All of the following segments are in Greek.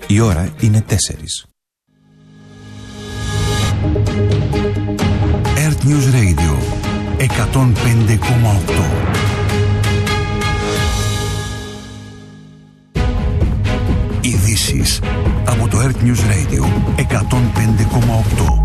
Η ώρα είναι 4. Earth News Radio 105,8. Ειδήσεις από το Earth News Radio 105,8.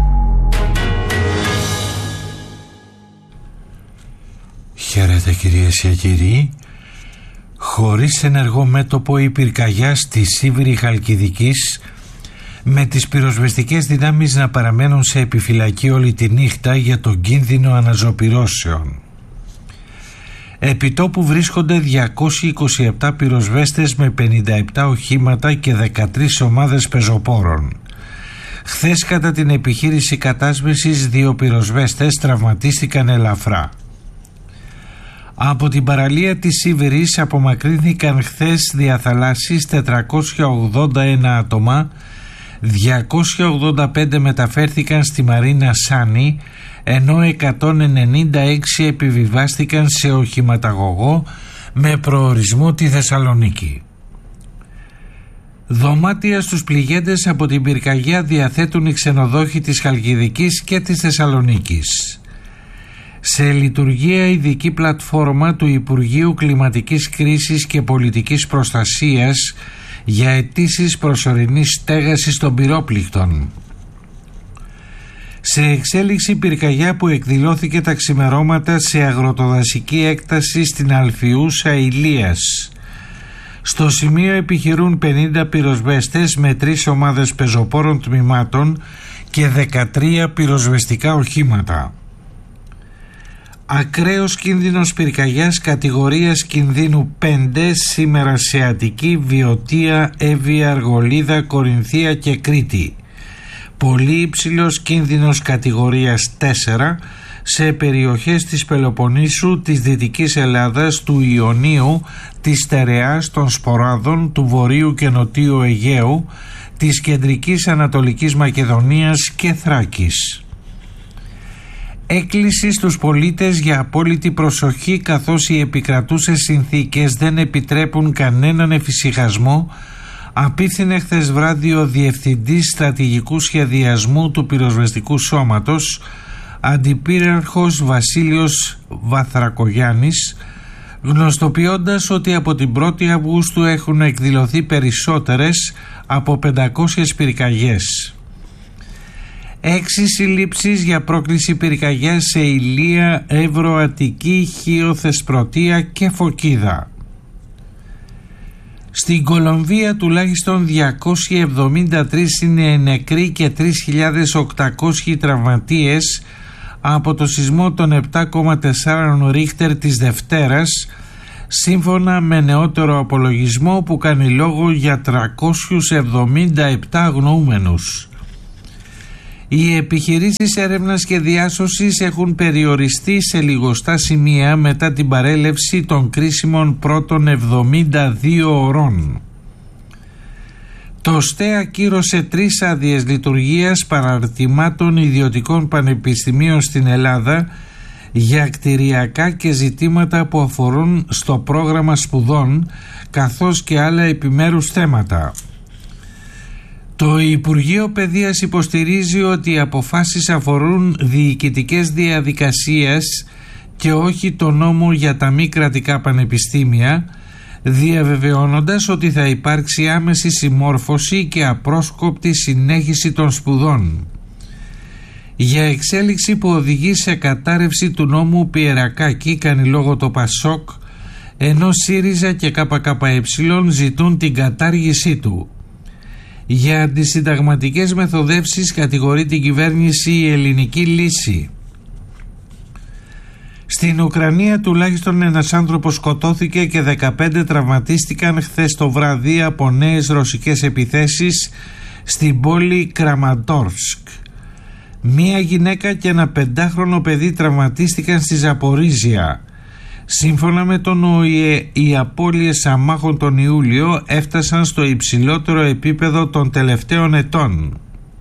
Χαίρετε κυρίες και κύριοι. Χωρίς ενεργό μέτωπο η πυρκαγιά στη Σίβηρη Χαλκιδικής, με τις πυροσβεστικές δυνάμεις να παραμένουν σε επιφυλακή όλη τη νύχτα για τον κίνδυνο αναζωπυρώσεων. Επιτόπου βρίσκονται 227 πυροσβέστες με 57 οχήματα και 13 ομάδες πεζοπόρων. Χθες κατά την επιχείρηση κατάσβεσης 2 πυροσβέστες τραυματίστηκαν ελαφρά. Από την παραλία της Σίβηρης απομακρύνθηκαν χθες διαθαλάσσης 481 άτομα, 285 μεταφέρθηκαν στη Μαρίνα Σάνι, ενώ 196 επιβιβάστηκαν σε οχηματαγωγό με προορισμό τη Θεσσαλονίκη. Δωμάτια στους πληγέντες από την πυρκαγιά διαθέτουν οι ξενοδόχοι της Χαλκιδικής και της Θεσσαλονίκης. Σε λειτουργία ειδική πλατφόρμα του Υπουργείου Κλιματικής Κρίσης και Πολιτικής Προστασίας για αιτήσεις προσωρινής στέγασης των πυρόπληκτων. Σε εξέλιξη πυρκαγιά που εκδηλώθηκε τα ξημερώματα σε αγροτοδασική έκταση στην Αλφιούσα Ηλίας. Στο σημείο επιχειρούν 50 πυροσβέστες με 3 ομάδες πεζοπόρων τμήματων και 13 πυροσβεστικά οχήματα. Ακραίος κίνδυνος πυρκαγιάς κατηγορίας κινδύνου 5 σήμερα σε Αττική, Βιωτία, Εύβοια, Αργολίδα, Κορινθία και Κρήτη. Πολύ υψηλός κίνδυνος κατηγορίας 4 σε περιοχές της Πελοποννήσου, της Δυτικής Ελλάδας, του Ιωνίου, της Στερεάς, των Σποράδων, του Βορείου και Νοτίου Αιγαίου, της Κεντρικής Ανατολικής Μακεδονίας και Θράκης. Έκκληση στους πολίτες για απόλυτη προσοχή, καθώς οι επικρατούσες συνθήκες δεν επιτρέπουν κανέναν εφησυχασμό, απίθυνε χθες βράδυ ο Διευθυντής Στρατηγικού Σχεδιασμού του Πυροσβεστικού Σώματος, Αντιπύραρχος Βασίλειος Βαθρακογιάννης, γνωστοποιώντας ότι από την 1η Αυγούστου έχουν εκδηλωθεί περισσότερες από 500 πυρκαγιές. 6 συλλήψεις για πρόκληση πυρκαγιάς σε Ηλία, Εύρο, Αττική, Χίο, Θεσπρωτεία και Φωκίδα. Στην Κολομβία τουλάχιστον 273 είναι νεκροί και 3.800 τραυματίες από το σεισμό των 7,4 Ρίχτερ της Δευτέρας, σύμφωνα με νεότερο απολογισμό που κάνει λόγο για 377 αγνοούμενους. Οι επιχειρήσεις έρευνας και διάσωσης έχουν περιοριστεί σε λιγοστά σημεία μετά την παρέλευση των κρίσιμων πρώτων 72 ωρών. Το ΣΤΕ ακύρωσε 3 άδειες λειτουργίας παραρτημάτων ιδιωτικών πανεπιστημίων στην Ελλάδα για κτηριακά και ζητήματα που αφορούν στο πρόγραμμα σπουδών, καθώς και άλλα επιμέρους θέματα. Το Υπουργείο Παιδείας υποστηρίζει ότι οι αποφάσεις αφορούν διοικητικές διαδικασίες και όχι το νόμο για τα μη κρατικά πανεπιστήμια, διαβεβαιώνοντας ότι θα υπάρξει άμεση συμμόρφωση και απρόσκοπτη συνέχιση των σπουδών. Για εξέλιξη που οδηγεί σε κατάρρευση του νόμου Πιερακάκη κάνει λόγο το ΠΑΣΟΚ, ενώ ΣΥΡΙΖΑ και ΚΚΕ ζητούν την κατάργησή του. Για αντισυνταγματικές μεθοδεύσεις κατηγορεί την κυβέρνηση η Ελληνική Λύση. Στην Ουκρανία τουλάχιστον ένας άνθρωπος σκοτώθηκε και 15 τραυματίστηκαν χθες το βράδυ από νέες ρωσικές επιθέσεις στην πόλη Κραμαντόρσκ. Μία γυναίκα και ένα 5χρονο παιδί τραυματίστηκαν στη Ζαπορίζια. Σύμφωνα με τον ΟΗΕ, οι απώλειες αμάχων τον Ιούλιο έφτασαν στο υψηλότερο επίπεδο των τελευταίων ετών.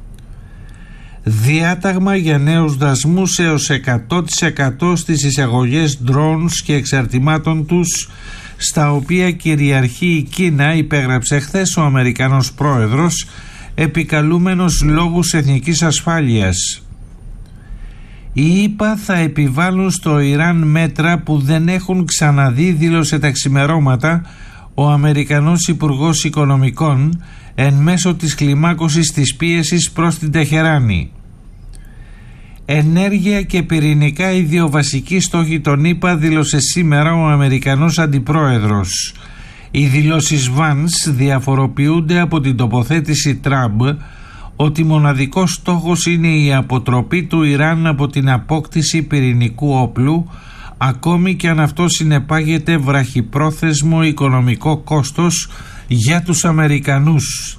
Διάταγμα για νέους δασμούς έως 100% στις εισαγωγές drones και εξαρτημάτων τους στα οποία κυριαρχεί η Κίνα, υπέγραψε χθες ο Αμερικανός πρόεδρος, επικαλούμενος λόγους εθνικής ασφάλειας. Οι ΗΠΑ θα επιβάλλουν στο Ιράν μέτρα που δεν έχουν ξαναδεί, δήλωσε τα ξημερώματα ο Αμερικανός Υπουργός Οικονομικών εν μέσω της κλιμάκωσης της πίεσης προς την Τεχεράνη. Ενέργεια και πυρηνικά, οι δύο βασικοί στόχοι των ΗΠΑ, δήλωσε σήμερα ο Αμερικανός Αντιπρόεδρος. Οι δηλώσεις Vance διαφοροποιούνται από την τοποθέτηση Τραμπ ότι μοναδικός στόχος είναι η αποτροπή του Ιράν από την απόκτηση πυρηνικού όπλου, ακόμη και αν αυτό συνεπάγεται βραχυπρόθεσμο οικονομικό κόστος για τους Αμερικανούς.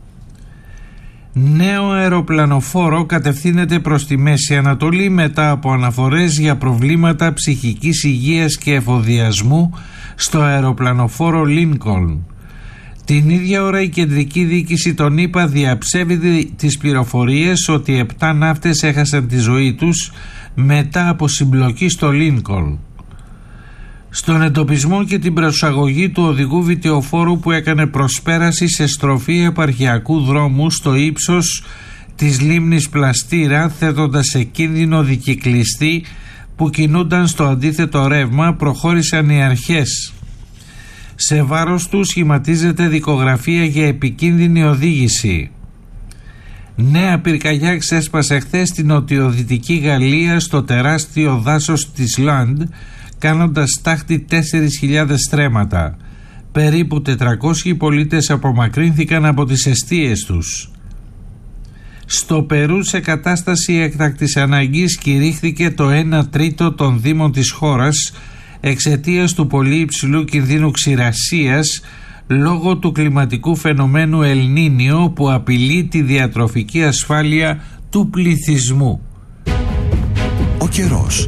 Νέο αεροπλανοφόρο κατευθύνεται προς τη Μέση Ανατολή μετά από αναφορές για προβλήματα ψυχικής υγείας και εφοδιασμού στο αεροπλανοφόρο Λίνκολν. Την ίδια ώρα η κεντρική διοίκηση των ΗΠΑ διαψεύδει τις πληροφορίες ότι 7 ναύτες έχασαν τη ζωή τους μετά από συμπλοκή στο Λίνκολν. Στον εντοπισμό και την προσαγωγή του οδηγού βιτιοφόρου που έκανε προσπέραση σε στροφή επαρχιακού δρόμου στο ύψος της λίμνης Πλαστήρα, θέτοντας σε κίνδυνο δικυκλιστή που κινούνταν στο αντίθετο ρεύμα, προχώρησαν οι αρχές. Σε βάρος του σχηματίζεται δικογραφία για επικίνδυνη οδήγηση. Νέα πυρκαγιά ξέσπασε χθες στην νοτιοδυτική Γαλλία στο τεράστιο δάσος της Λαντ, κάνοντας τάχτη 4.000 στρέμματα. Περίπου 400 πολίτες απομακρύνθηκαν από τις εστίες τους. Στο Περού, σε κατάσταση έκτακτης αναγκής, κηρύχθηκε το 1 τρίτο των δήμων της χώρας εξαιτίας του πολύ υψηλού κινδύνου ξηρασίας λόγω του κλιματικού φαινομένου Ελνίνιο που απειλεί τη διατροφική ασφάλεια του πληθυσμού. Ο καιρός.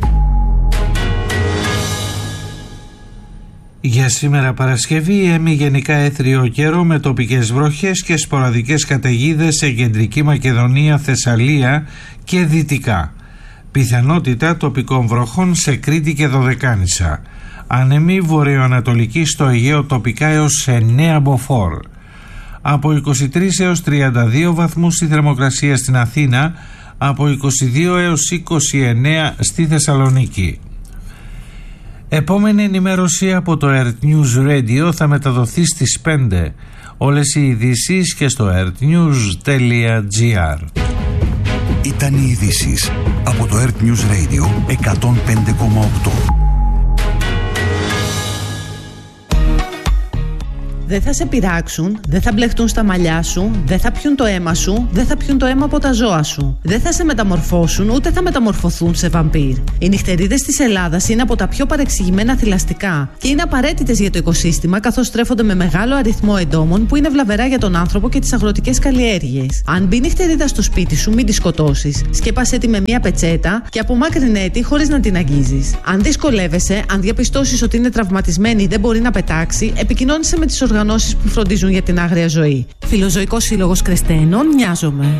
Για σήμερα Παρασκευή, γενικά έθριο καιρό με τοπικές βροχές και σποραδικές καταιγίδες σε κεντρική Μακεδονία, Θεσσαλία και δυτικά. Πιθανότητα τοπικών βροχών σε Κρήτη και Δωδεκάνησα. Ανεμή βορειοανατολική στο Αιγαίο τοπικά έως 9 μποφόρ. Από 23 έως 32 βαθμούς η θερμοκρασία στην Αθήνα, από 22 έως 29 στη Θεσσαλονίκη. Επόμενη ενημέρωση από το Earth News Radio θα μεταδοθεί στις 5. Όλες οι ειδήσεις και στο earthnews.gr. Ήταν οι ειδήσεις από το Earth News Radio 105,8. Δεν θα σε πειράξουν, δεν θα μπλεχτούν στα μαλλιά σου, δεν θα πιούν το αίμα σου, δεν θα πιούν το αίμα από τα ζώα σου. Δεν θα σε μεταμορφώσουν, ούτε θα μεταμορφωθούν σε βαμπύρ. Οι νυχτερίδες της Ελλάδας είναι από τα πιο παρεξηγημένα θηλαστικά και είναι απαραίτητες για το οικοσύστημα, καθώς στρέφονται με μεγάλο αριθμό εντόμων που είναι βλαβερά για τον άνθρωπο και τις αγροτικές καλλιέργειες. Αν μπει νυχτερίδα στο σπίτι σου, μην τη σκοτώσεις. Σκέπασέ τη με μια πετσέτα και απομάκρυνέ τη χωρίς να την αγγίζεις. Αν δυσκολεύεσαι, αν διαπιστώσεις ότι είναι τραυματισμένη ή δεν μπορεί να πετάξει, επικοινώνησε με τις οργανώσεις που φροντίζουν για την άγρια ζωή. Φιλοζωικός Σύλλογος Κρεστένων, Μοιάζομαι.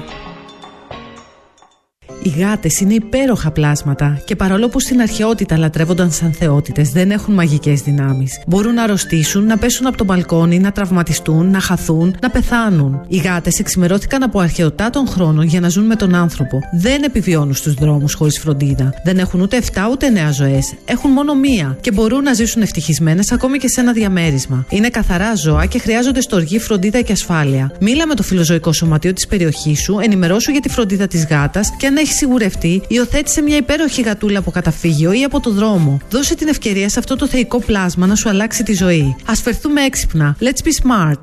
Οι γάτες είναι υπέροχα πλάσματα και παρόλο που στην αρχαιότητα λατρεύονταν σαν θεότητες, δεν έχουν μαγικές δυνάμεις. Μπορούν να αρρωστήσουν, να πέσουν από το μπαλκόνι, να τραυματιστούν, να χαθούν, να πεθάνουν. Οι γάτες εξημερώθηκαν από αρχαιοτά των χρόνων για να ζουν με τον άνθρωπο. Δεν επιβιώνουν στους δρόμους χωρίς φροντίδα. Δεν έχουν ούτε 7 ούτε 9 ζωές. Έχουν μόνο μία και μπορούν να ζήσουν ευτυχισμένες ακόμη και σε ένα διαμέρισμα. Είναι καθαρά ζώα και χρειάζονται στοργή, φροντίδα και ασφάλεια. Μίλα με το φιλοζωικό σωματείο της περιοχής σου, ενημερώσου για τη φροντίδα της γάτας και αν έχει σιγουρευτεί, υιοθέτησε μια υπέροχη γατούλα από καταφύγιο ή από το δρόμο. Δώσε την ευκαιρία σε αυτό το θεϊκό πλάσμα να σου αλλάξει τη ζωή. Ας φερθούμε έξυπνα. Let's be smart.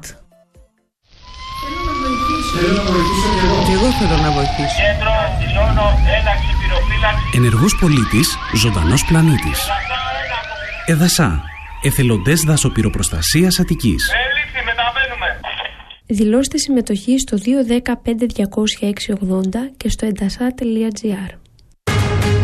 Θέλω να βοηθήσω και εγώ θέλω να βοηθήσω. Κέντρο, δηλώνω, ένταξη, πυροφύλαξη. Ενεργός πολίτης, ζωντανός πλανήτης. Εδασά. Εθελοντές δασοπυροπροστασίας Αττικής. Έληψη, μεταβαίνουμε. Δηλώστε συμμετοχή στο 210 5200 680 και στο edasa.gr.